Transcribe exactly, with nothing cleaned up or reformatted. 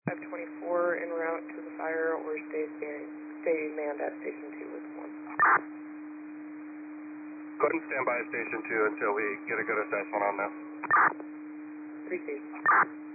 five twenty-four en route to the fire or stay standing, stay manned at Station two with one. Go ahead and stand by at Station two until we get a good assessment on this. Three Station.